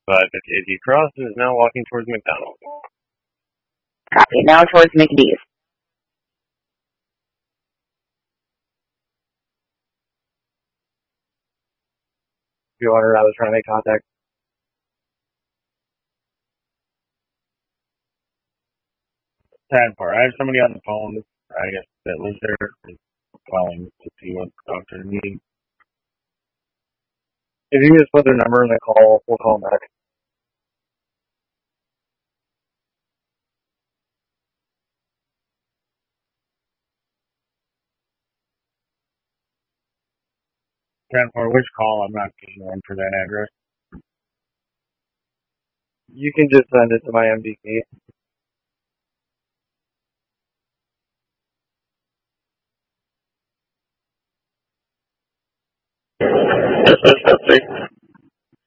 But if he crosses, now walking towards McDonald's. Copy. Now towards McDee's. If you wonder, I was trying to make contact. 10-4. I have somebody on the phone, I guess, that lives there, calling to see what the doctor needs. If you can just put their number in the call, we'll call them back. For which call? I'm not getting one for that address. You can just send it to my MDK.